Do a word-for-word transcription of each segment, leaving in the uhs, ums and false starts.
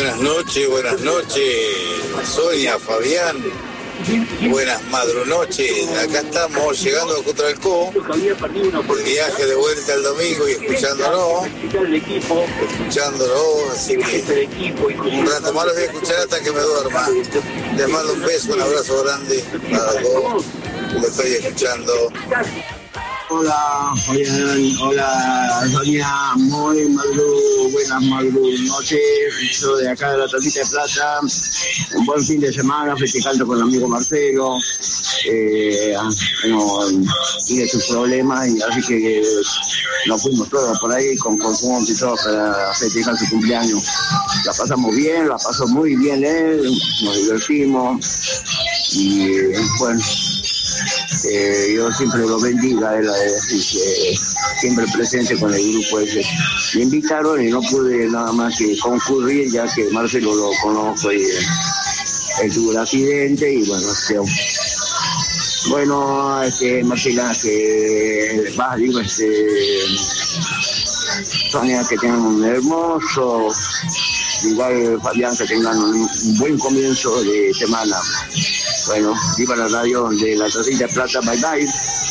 Buenas noches, buenas noches, Sonia, Fabián, buenas madrunoches. Acá estamos llegando a Cutralcó, el viaje de vuelta el domingo y escuchándolo, escuchándolo, así que un rato más lo voy a escuchar hasta que me duerma. Les mando un beso, un abrazo grande para todos, lo estoy escuchando. Hola, Fabián, hola, Sonia, muy madru, buenas madru noches, yo de acá de la Tacita de Plata, un buen fin de semana, festejando con el amigo Marcelo, eh, bueno, tiene sus problemas y así que nos fuimos todos por ahí con consumo y todo para festejar su cumpleaños. La pasamos bien, la pasó muy bien él, nos divertimos y bueno. Eh, yo siempre lo bendiga, él, así que siempre presente con el grupo ese. Me invitaron y no pude nada más que concurrir, ya que Marcelo lo conozco y él tuvo el accidente y bueno, este, bueno, este, Marcela, que va, digo, este, Sonia, que tengan un hermoso, igual Fabián, que tengan un buen comienzo de semana. Bueno, viva la radio de la Tacita de Plata, bye bye.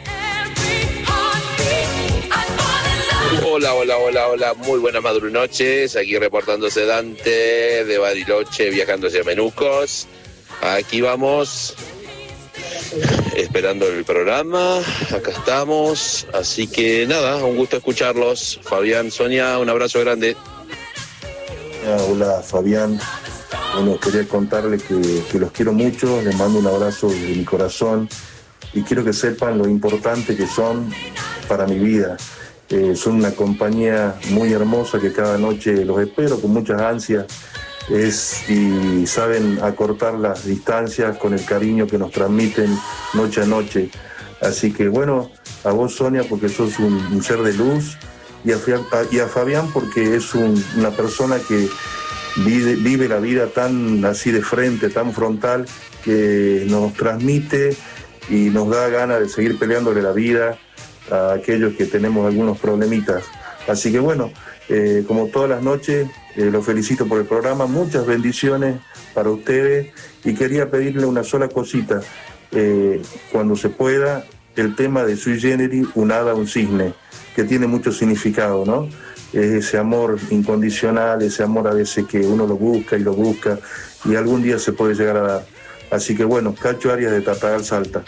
Hola, hola, hola, hola, muy buenas madrunoches, aquí reportándose Dante de Bariloche, viajando hacia Menucos. Aquí vamos, esperando el programa, acá estamos, así que nada, un gusto escucharlos. Fabián, Sonia, un abrazo grande. Hola, Fabián. Bueno, quería contarles que, que los quiero mucho, les mando un abrazo de mi corazón y quiero que sepan lo importante que son para mi vida. Eh, son una compañía muy hermosa que cada noche los espero con muchas ansias es, y saben acortar las distancias con el cariño que nos transmiten noche a noche. Así que bueno, a vos, Sonia, porque sos un, un ser de luz y a, y a Fabián porque es un, una persona que Vive, vive la vida tan así de frente, tan frontal, que nos transmite y nos da ganas de seguir peleándole la vida a aquellos que tenemos algunos problemitas. Así que bueno, eh, como todas las noches, eh, los felicito por el programa, muchas bendiciones para ustedes y quería pedirle una sola cosita, eh, cuando se pueda, el tema de Sui Generis, un hada, un cisne, que tiene mucho significado, ¿no? Es ese amor incondicional, ese amor a veces que uno lo busca y lo busca y algún día se puede llegar a dar. Así que bueno, Cacho Arias de Tartagal, Salta.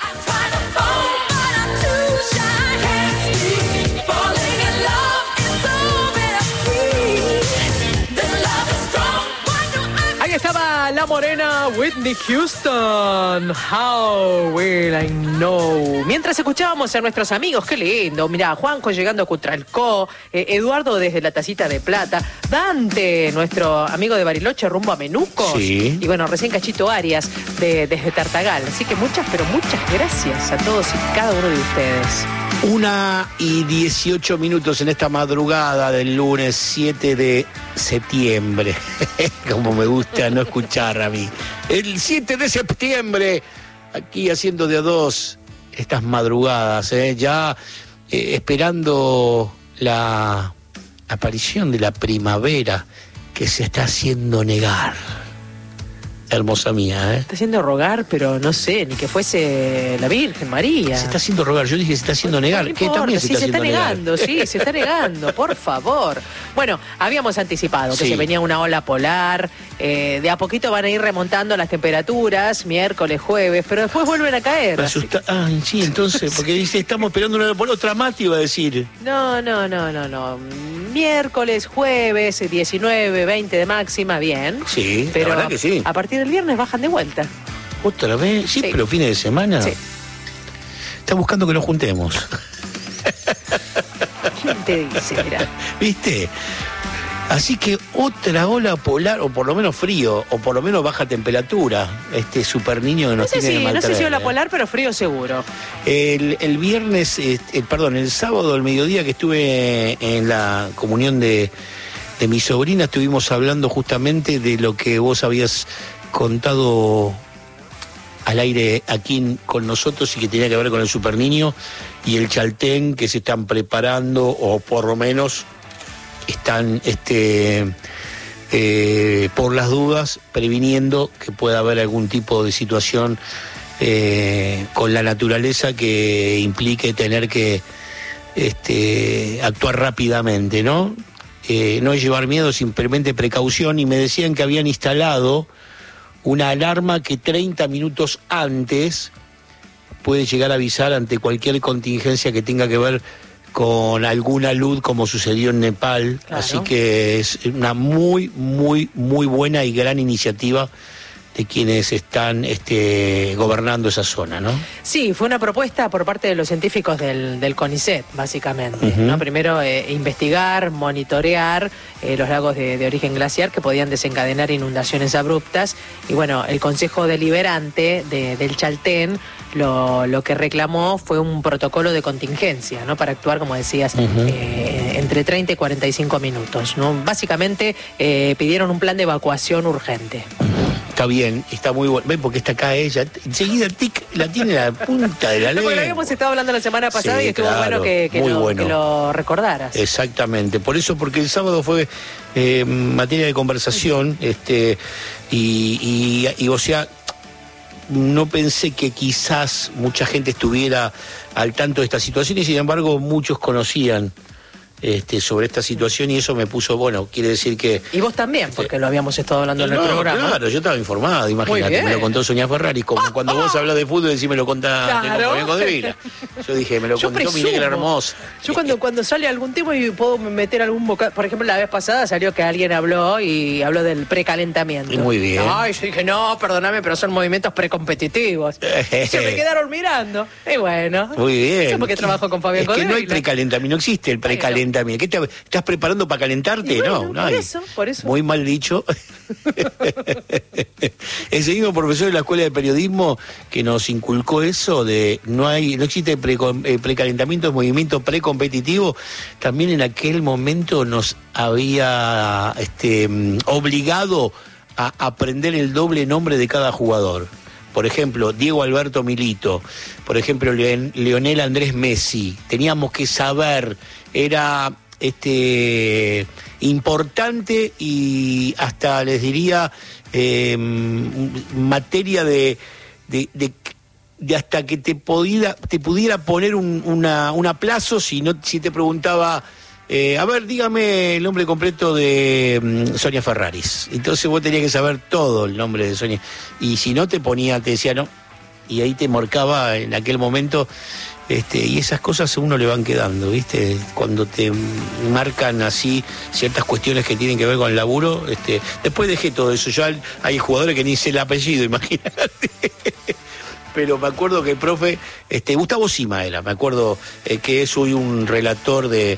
Ahí estaba la morena Whitney Houston. How will I know? Mientras escuchábamos a nuestros amigos, qué lindo. Mirá, Juanjo llegando a Cutralcó, eh, Eduardo desde la Tacita de Plata, Dante, nuestro amigo de Bariloche, rumbo a Menucos. Sí. Y bueno, recién Cachito Arias de, desde Tartagal. Así que muchas, pero muchas gracias a todos y cada uno de ustedes. Una y dieciocho minutos en esta madrugada del lunes siete de septiembre. Como me gusta no escuchar a mí. El siete de septiembre, aquí haciendo de a dos estas madrugadas, ¿eh? ya eh, esperando la aparición de la primavera que se está haciendo negar. Hermosa mía, ¿eh? Está haciendo rogar, pero no sé, ni que fuese la Virgen María. Se está haciendo rogar, yo dije se está haciendo negar. No que importa, también se sí, está se está haciendo negando, negar. sí, se está negando, por favor. Bueno, habíamos anticipado que Sí. se venía una ola polar, eh, de a poquito van a ir remontando las temperaturas, miércoles, jueves, pero después vuelven a caer. Me asusta. Ah, sí, entonces, porque dice, estamos esperando una por otra mate, iba a decir. No, no, no, no, no. Miércoles, jueves, diecinueve, veinte de máxima, bien. Sí, pero la verdad que sí. A partir del viernes bajan de vuelta. ¿Otra vez? Sí, Sí. pero fines de semana. Sí. Está buscando que nos juntemos. ¿Quién te dice? Mirá. ¿Viste? Así que otra ola polar, o por lo menos frío, o por lo menos baja temperatura. Este super niño que No nos sé tiene si, que no maltraer. sé si ola ¿eh? polar, pero frío seguro. El, el viernes, eh, eh, perdón, el sábado al mediodía que estuve en la comunión de, de mi sobrina, estuvimos hablando justamente de lo que vos habías contado al aire aquí con nosotros y que tenía que ver con el super niño y el Chaltén, que se están preparando, o por lo menos están este eh, por las dudas, previniendo que pueda haber algún tipo de situación eh, con la naturaleza que implique tener que este, actuar rápidamente, ¿no? Eh, no es llevar miedo, simplemente precaución, y me decían que habían instalado una alarma que treinta minutos antes puede llegar a avisar ante cualquier contingencia que tenga que ver con alguna luz, como sucedió en Nepal. Claro. Así que es una muy, muy, muy buena y gran iniciativa de quienes están este, gobernando esa zona, ¿no? Sí, fue una propuesta por parte de los científicos del, del CONICET, básicamente, uh-huh. ¿no? Primero, eh, investigar, monitorear eh, los lagos de, de origen glaciar que podían desencadenar inundaciones abruptas, y bueno, el Consejo Deliberante de, del Chaltén lo, lo que reclamó fue un protocolo de contingencia, ¿no? Para actuar, como decías, uh-huh. eh, entre treinta y cuarenta y cinco minutos, ¿no? Básicamente eh, pidieron un plan de evacuación urgente. Está bien, está muy bueno. Ven, porque está acá ella. Enseguida tic, la tiene a la punta de la lengua. Bueno, habíamos estado hablando la semana pasada, sí, y estuvo claro, bueno, que, que, lo, bueno que lo recordaras. Exactamente. Por eso, porque el sábado fue eh, materia de conversación, este, y, y, y o sea, no pensé que quizás mucha gente estuviera al tanto de esta situación, y sin embargo muchos conocían Este, sobre esta situación, y eso me puso, bueno, quiere decir que... Y vos también, porque lo habíamos estado hablando no, en el programa. Claro, yo estaba informado, imagínate, me lo contó Sonia Ferrari, como oh, cuando oh. vos hablas de fútbol decís me lo contás claro. de Codevila. Yo dije, me lo yo contó mi negra hermosa. Yo cuando, cuando sale algún tema y puedo meter algún bocado, por ejemplo, la vez pasada salió que alguien habló y habló del precalentamiento. Muy bien. Ay, yo dije, no, perdóname, pero son movimientos precompetitivos. Se me quedaron mirando. Y bueno. Muy bien. Eso porque trabajo con Fabián Es Codevila. que no hay precalentamiento, no existe el precalentamiento. ¿Qué te, estás preparando para calentarte? Bueno, no, no por hay. eso, por eso. Muy mal dicho. Ese mismo profesor de la Escuela de Periodismo que nos inculcó eso de no hay, no existe pre, eh, precalentamiento, movimiento precompetitivo, también en aquel momento nos había este, obligado a aprender el doble nombre de cada jugador. Por ejemplo, Diego Alberto Milito, por ejemplo, Leon, Lionel Andrés Messi. Teníamos que saber, era este importante y hasta les diría eh, materia de, de, de, de hasta que te pudiera, te pudiera poner un una, un aplazo si no si te preguntaba... Eh, a ver, dígame el nombre completo de um, Sonia Ferraris. Entonces vos tenías que saber todo el nombre de Sonia. Y si no te ponía, te decía no. Y ahí te marcaba en aquel momento. Este, y esas cosas a uno le van quedando, ¿viste? Cuando te marcan así ciertas cuestiones que tienen que ver con el laburo. Este, después dejé todo eso. Ya hay jugadores que ni sé el apellido, imagínate. Pero me acuerdo que el profe, este, Gustavo Sima era, me acuerdo eh, que es hoy un relator de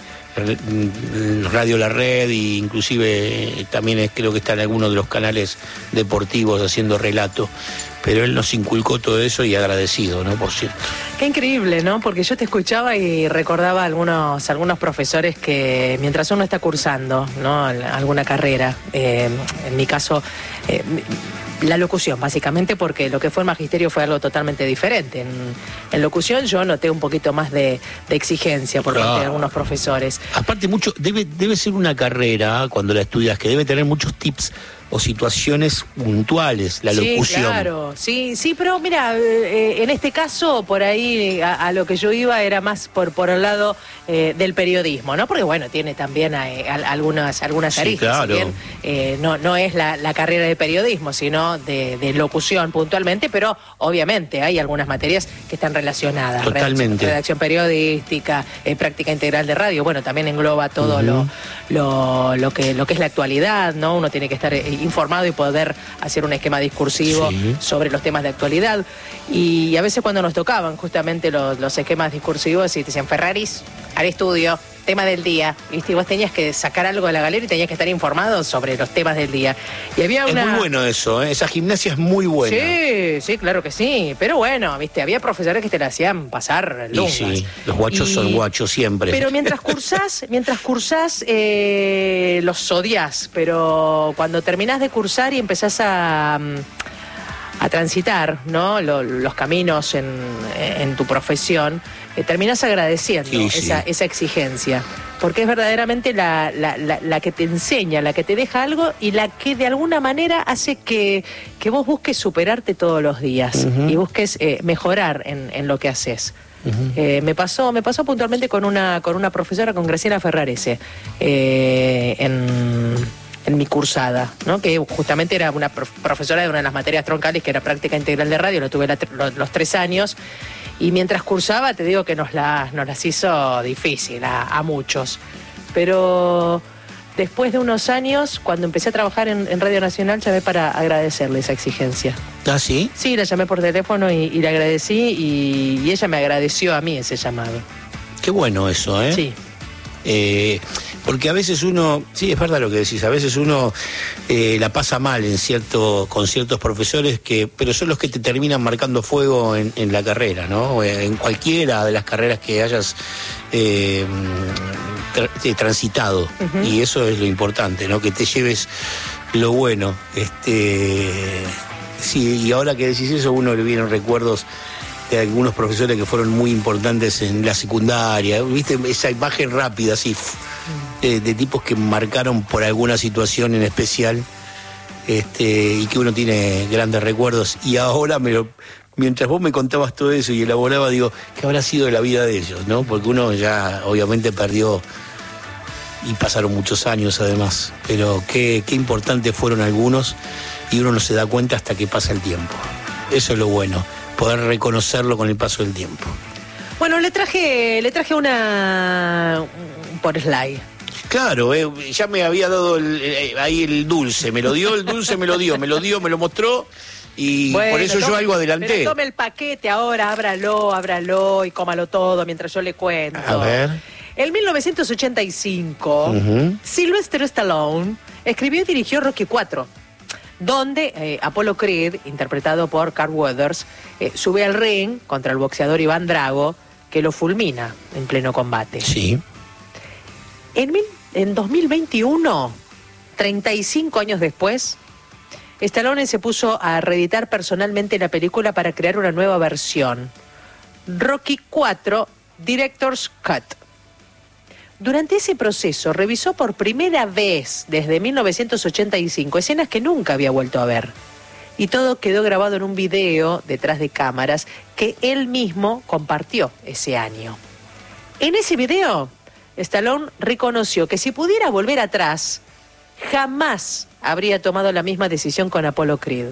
Radio La Red, e inclusive eh, también es, creo que está en alguno de los canales deportivos haciendo relato, pero él nos inculcó todo eso y agradecido, ¿no? Por cierto. Qué increíble, ¿no? Porque yo te escuchaba y recordaba algunos algunos profesores que mientras uno está cursando, ¿no? Alguna carrera, eh, en mi caso... Eh, la locución, básicamente, porque lo que fue el magisterio fue algo totalmente diferente. En, en locución yo noté un poquito más de, de exigencia por claro. parte de algunos profesores. Aparte, mucho debe, debe ser una carrera, cuando la estudias, que debe tener muchos tips o situaciones puntuales, la sí, locución. Claro, sí, sí, pero mira, eh, en este caso, por ahí a, a lo que yo iba era más por, por el lado eh, del periodismo, ¿no? Porque bueno, tiene también a, a, algunas, algunas aristas, sí, claro. Si bien eh, no, no es la, la carrera de periodismo, sino de, de locución puntualmente, pero obviamente hay algunas materias que están relacionadas. Totalmente. Redacción, redacción periodística, eh, práctica integral de radio, bueno, también engloba todo uh-huh. lo, lo, lo, que, lo que es la actualidad, ¿no? Uno tiene que estar eh, informado y poder hacer un esquema discursivo sí. sobre los temas de actualidad. Y a veces cuando nos tocaban justamente los, los esquemas discursivos y te decían Ferraris, al estudio, tema del día, ¿viste? Y vos tenías que sacar algo de la galera y tenías que estar informado sobre los temas del día. Y había una... Es muy bueno eso, ¿eh? Esa gimnasia es muy buena. Sí, sí, claro que sí. Pero bueno, ¿viste? Había profesores que te la hacían pasar lungas. Y sí, los guachos y... son guachos siempre. Pero mientras cursás, mientras cursás, eh, los odias. Pero cuando terminás de cursar y empezás a... a transitar, ¿no? Lo, los caminos en, en tu profesión, eh, terminás agradeciendo sí, sí. Esa, esa exigencia, porque es verdaderamente la, la, la, la que te enseña, la que te deja algo y la que de alguna manera hace que, que vos busques superarte todos los días uh-huh. y busques eh, mejorar en, en lo que haces. Uh-huh. Eh, me pasó me pasó puntualmente con una con una profesora, con Graciela Ferrarese, eh, en, en mi cursada, ¿no? Que justamente era una prof, profesora de una de las materias troncales, que era práctica integral de radio, lo tuve la, los, los tres años, y mientras cursaba te digo que nos, la, nos las hizo difícil a, a muchos, pero después de unos años, cuando empecé a trabajar en, en Radio Nacional, llamé para agradecerle esa exigencia. ¿Ah, sí? Sí, la llamé por teléfono y, y le agradecí y, y ella me agradeció a mí ese llamado. Qué bueno eso, ¿eh? Sí. Eh, porque a veces uno, sí, es verdad lo que decís, a veces uno eh, la pasa mal en cierto, con ciertos profesores, que, pero son los que te terminan marcando fuego en, en la carrera, ¿no? En cualquiera de las carreras que hayas eh, tra- transitado. Uh-huh. Y eso es lo importante, ¿no? Que te lleves lo bueno. Este, sí, y ahora que decís eso, uno le vienen recuerdos de algunos profesores que fueron muy importantes en la secundaria, viste esa imagen rápida así de, de tipos que marcaron por alguna situación en especial, este, y que uno tiene grandes recuerdos. Y ahora me lo, mientras vos me contabas todo eso y elaboraba, digo, ¿qué habrá sido de la vida de ellos, no? Porque uno ya obviamente perdió y pasaron muchos años además, pero qué, qué importantes fueron algunos, y uno no se da cuenta hasta que pasa el tiempo. Eso es lo bueno, poder reconocerlo con el paso del tiempo. Bueno, le traje le traje una por slide. Claro, eh, ya me había dado el, eh, ahí el dulce, me lo dio, el dulce me lo dio, me lo dio, me lo mostró, y bueno, por eso tome, yo algo adelanté. Pero tome el paquete ahora, ábralo, ábralo y cómalo todo mientras yo le cuento. A ver. En mil novecientos ochenta y cinco, uh-huh. Sylvester Stallone escribió y dirigió Rocky cuatro. Donde eh, Apollo Creed, interpretado por Carl Weathers, eh, sube al ring contra el boxeador Iván Drago, que lo fulmina en pleno combate. Sí. En, mil, en dos mil veintiuno, treinta y cinco años después, Stallone se puso a reeditar personalmente la película para crear una nueva versión, Rocky cuatro Director's Cut. Durante ese proceso revisó por primera vez desde mil novecientos ochenta y cinco escenas que nunca había vuelto a ver. Y todo quedó grabado en un video detrás de cámaras que él mismo compartió ese año. En ese video, Stallone reconoció que si pudiera volver atrás, jamás habría tomado la misma decisión con Apollo Creed.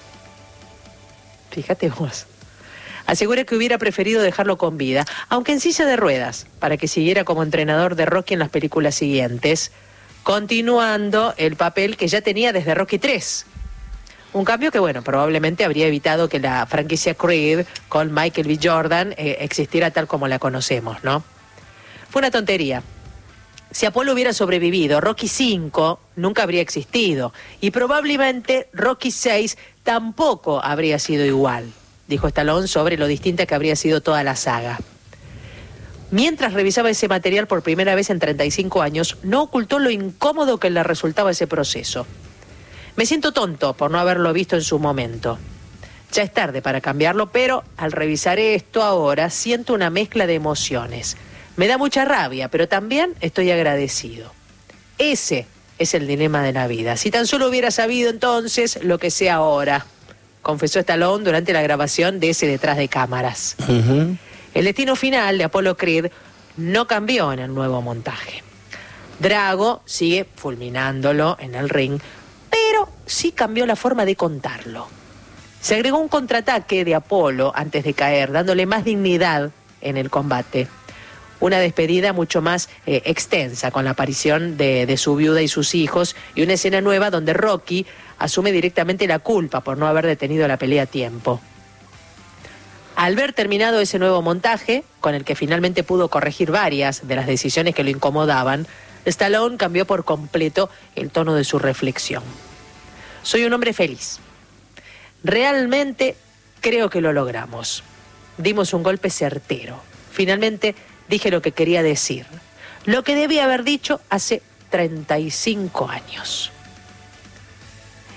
Fíjate vos. Asegura que hubiera preferido dejarlo con vida, aunque en silla de ruedas, para que siguiera como entrenador de Rocky en las películas siguientes, continuando el papel que ya tenía desde Rocky tres. Un cambio que, bueno, probablemente habría evitado que la franquicia Creed con Michael B. Jordan eh, existiera tal como la conocemos, ¿no? Fue una tontería. Si Apolo hubiera sobrevivido, Rocky cinco nunca habría existido, y probablemente Rocky seis tampoco habría sido igual, dijo Stallone sobre lo distinta que habría sido toda la saga. Mientras revisaba ese material por primera vez en treinta y cinco años, no ocultó lo incómodo que le resultaba ese proceso. Me siento tonto por no haberlo visto en su momento. Ya es tarde para cambiarlo, pero al revisar esto ahora siento una mezcla de emociones. Me da mucha rabia, pero también estoy agradecido. Ese es el dilema de la vida. Si tan solo hubiera sabido entonces lo que sé ahora, confesó Stallone durante la grabación de ese detrás de cámaras. Uh-huh. El destino final de Apollo Creed no cambió en el nuevo montaje. Drago sigue fulminándolo en el ring, pero sí cambió la forma de contarlo. Se agregó un contraataque de Apollo antes de caer, dándole más dignidad en el combate. Una despedida mucho más eh, extensa, con la aparición de, de su viuda y sus hijos, y una escena nueva donde Rocky asume directamente la culpa por no haber detenido la pelea a tiempo. Al ver terminado ese nuevo montaje, con el que finalmente pudo corregir varias de las decisiones que lo incomodaban, Stallone cambió por completo el tono de su reflexión. Soy un hombre feliz. Realmente creo que lo logramos. Dimos un golpe certero. Finalmente dije lo que quería decir, lo que debía haber dicho hace treinta y cinco años.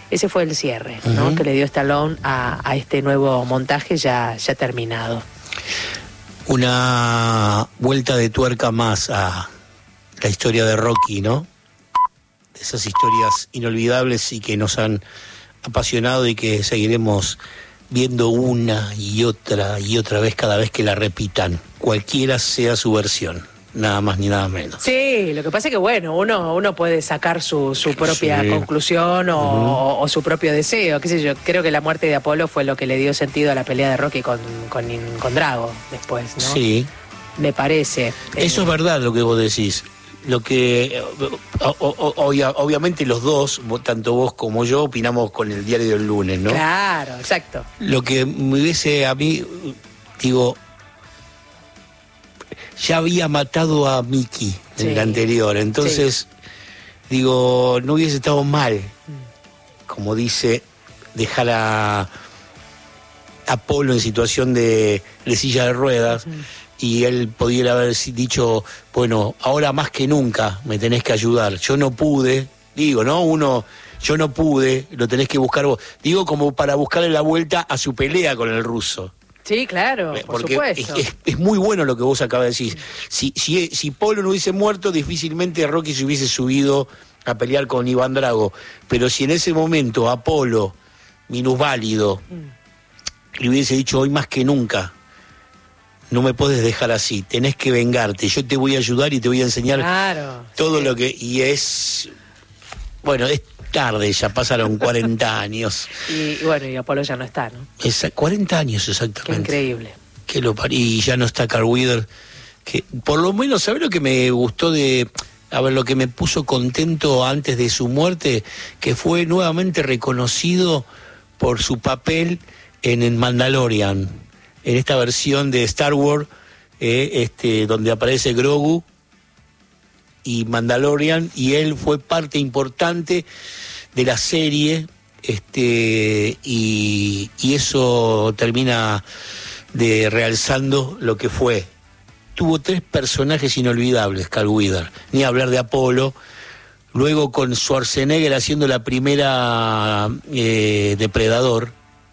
ese fue el cierre, ¿no? Uh-huh. Que le dio Stallone a, a este nuevo montaje ya, ya terminado. Una vuelta de tuerca más a la historia de Rocky, ¿no? De esas historias inolvidables y que nos han apasionado y que seguiremos viendo una y otra y otra vez cada vez que la repitan, cualquiera sea su versión. Nada más ni nada menos. Sí, lo que pasa es que bueno, uno uno puede sacar su, su propia sí. conclusión o, uh-huh. o, o su propio deseo, qué sé yo. Creo que la muerte de Apolo fue lo que le dio sentido a la pelea de Rocky con, con, con Drago después, ¿no? Sí. Me parece. Eso eh... es verdad lo que vos decís. Lo que o, o, obvia, obviamente los dos, tanto vos como yo, opinamos con el diario del lunes, ¿no? Claro, exacto. Lo que me hubiese a mí, digo, ya había matado a Mickey en sí. el anterior, entonces, sí. digo, no hubiese estado mal, como dice, dejar a Apolo en situación de, de silla de ruedas, uh-huh. y él pudiera haber dicho, bueno, ahora más que nunca me tenés que ayudar, yo no pude, digo, ¿no? Uno, yo no pude, lo tenés que buscar vos, digo como para buscarle la vuelta a su pelea con el ruso. Sí, claro, por porque supuesto. Es, es, es muy bueno lo que vos acabas de decir. Si, si, si Polo no hubiese muerto, difícilmente Rocky se hubiese subido a pelear con Iván Drago. Pero si en ese momento Apolo, minusválido, mm. le hubiese dicho hoy más que nunca, no me podés dejar así, tenés que vengarte, yo te voy a ayudar y te voy a enseñar claro, todo sí. lo que... Y es... Bueno, es tarde, ya pasaron cuarenta años. Y bueno, y Apolo ya no está, ¿no? Esa, cuarenta años exactamente. Qué increíble. Que lo par- y ya no está Carl Weathers, que por lo menos, ¿sabes lo que me gustó de... A ver, lo que me puso contento antes de su muerte, que fue nuevamente reconocido por su papel en el Mandalorian, en esta versión de Star Wars, eh, este, donde aparece Grogu y Mandalorian, y él fue parte importante de la serie, este, y, y eso termina de realzando lo que fue. Tuvo tres personajes inolvidables, Carl Weathers, ni hablar de Apolo, luego con Schwarzenegger haciendo la primera eh, Depredador,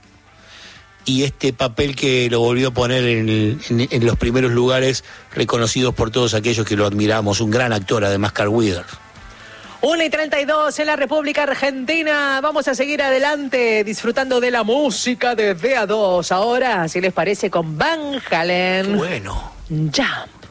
y este papel que lo volvió a poner en, en, en los primeros lugares reconocidos por todos aquellos que lo admiramos, un gran actor además, Carl Weathers. una y treinta y dos en la República Argentina. Vamos a seguir adelante disfrutando de la música de V A dos. Ahora, si les parece, con Van Halen. Bueno. Jump.